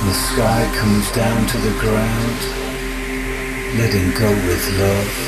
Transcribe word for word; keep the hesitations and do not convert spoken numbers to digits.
the sky comes down to the ground, letting go with love.